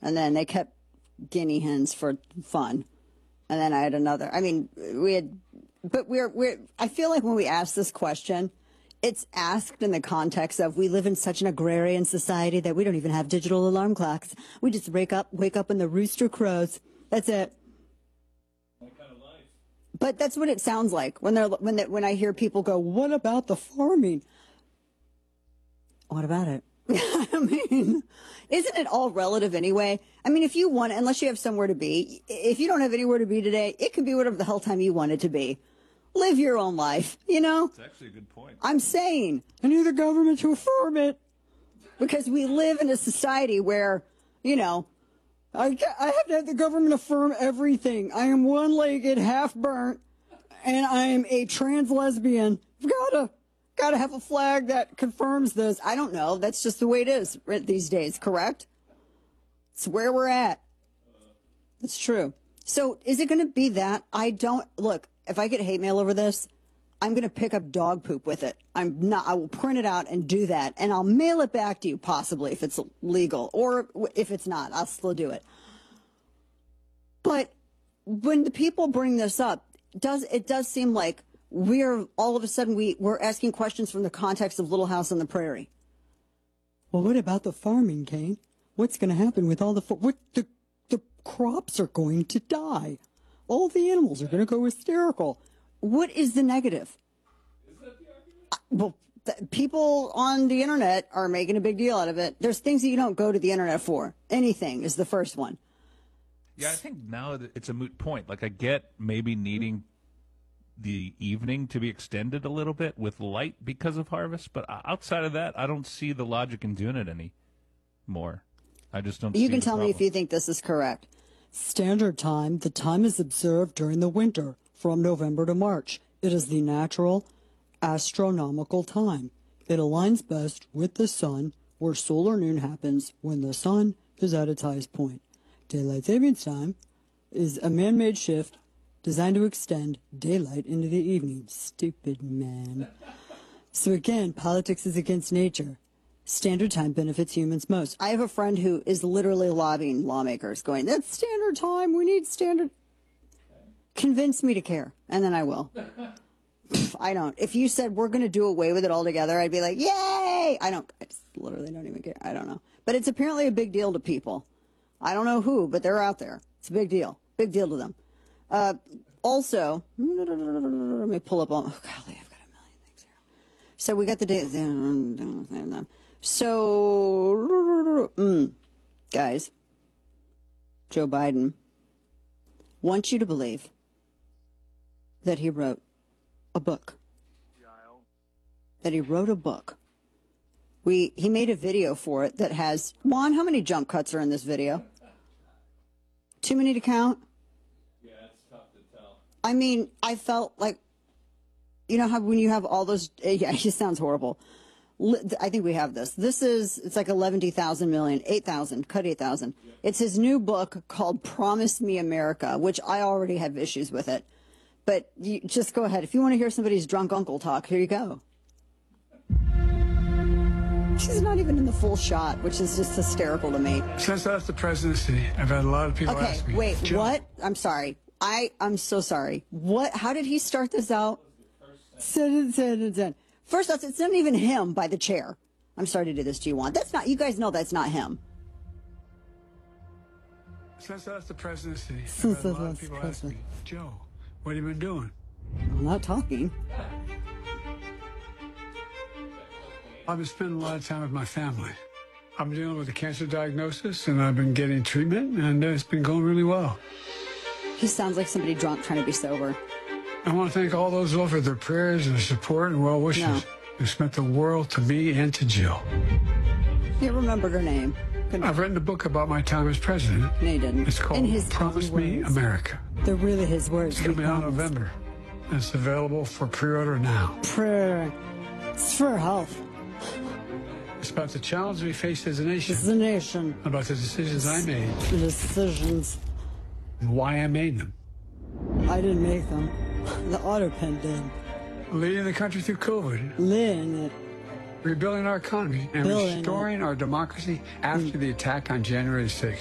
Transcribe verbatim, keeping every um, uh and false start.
And then they kept guinea hens for fun. And then I had another. I mean, we had, but we're, we're, I feel like when we ask this question, it's asked in the context of we live in such an agrarian society that we don't even have digital alarm clocks. We just wake up, wake up when the rooster crows. That's it. That kind of life. But that's what it sounds like when they're when they, when I hear people go, "What about the farming?" What about it? I mean, isn't it all relative anyway? I mean, if you want, unless you have somewhere to be, if you don't have anywhere to be today, it can be whatever the hell time you want it to be. Live your own life, you know? That's actually a good point. I'm saying, I need the government to affirm it. Because we live in a society where, you know, I, I have to have the government affirm everything. I am one-legged, half-burnt, and I am a trans lesbian. I've gotta, gotta have a flag that confirms this. I don't know. That's just the way it is these days, correct? It's where we're at. It's true. So is it going to be that? I don't, look, if I get hate mail over this, I'm going to pick up dog poop with it. I'm not, I will print it out and do that. And I'll mail it back to you, possibly, if it's legal. Or if it's not, I'll still do it. But when the people bring this up, does it does seem like we're, all of a sudden, we, we're asking questions from the context of Little House on the Prairie. Well, what about the farming, Kane? What's going to happen with all the, what, the, the crops are going to die. All the animals are going to go hysterical. What is the negative? Is that the argument? Uh, well, th- people on the internet are making a big deal out of it. There's things that you don't go to the internet for. Anything is the first one. Yeah, I think now it's a moot point. Like, I get maybe needing the evening to be extended a little bit with light because of harvest, but outside of that, I don't see the logic in doing it anymore. I just don't. You see can the tell problem. me if you think this is correct. Standard time, the time is observed during the winter from November to March. It is the natural astronomical time. It aligns best with the sun, where solar noon happens when the sun is at its highest point. Daylight savings time is a man-made shift designed to extend daylight into the evening. Stupid man. So again, politics is against nature. Standard time benefits humans most. I have a friend who is literally lobbying lawmakers, going, that's standard time, we need standard. Convince me to care, and then I will. I don't. If you said we're going to do away with it altogether, I'd be like, yay! I don't, I just literally don't even care. I don't know. But it's apparently a big deal to people. I don't know who, but they're out there. It's a big deal. Big deal to them. Uh, also, let me pull up on, oh, golly, I've got a million things here. So we got the day. So, mm, guys, Joe Biden wants you to believe that he wrote a book. That he wrote a book. We he made a video for it that has, Juan, how many jump cuts are in this video? Too many to count? Yeah, it's tough to tell. I mean, I felt like, you know how when you have all those, yeah, it just sounds horrible. I think we have this. This is, it's like eleven thousand million, eight thousand, cut eight thousand. Yep. It's his new book called Promise Me America, which I already have issues with it. But you, just go ahead. If you want to hear somebody's drunk uncle talk, here you go. She's not even in the full shot, which is just hysterical to me. Since I left the presidency, I've had a lot of people okay, ask me. wait, Joe, what? I'm sorry. I, I'm so sorry. What? How did he start this out? Sentence, sentence, sentence. First off, it's not even him by the chair. I'm sorry to do this to you, Juan. That's not, you guys know that's not him. Since I left the presidency, I've Since had a I lot of left people the ask me, Joe, what have you been doing? I'm not talking. I've been spending a lot of time with my family. I'm dealing with a cancer diagnosis, and I've been getting treatment, and it's been going really well. He sounds like somebody drunk trying to be sober. I want to thank all those who offered their prayers and support and well wishes. No. It's meant the world to me and to Jill. He remembered her name. Couldn't- I've written a book about my time as president. No, he didn't. It's called In his Promise own Me words. America. They're really his words. It's we coming out in promise. November. It's available for pre-order now. Prayer. It's for health. It's about the challenge we face as a nation, It's the nation. about the decisions I made, The decisions. and why I made them. I didn't make them. The auto pen did. Leading the country through COVID, Lynn, it. rebuilding our economy, and Building it. restoring our democracy after the attack on January sixth.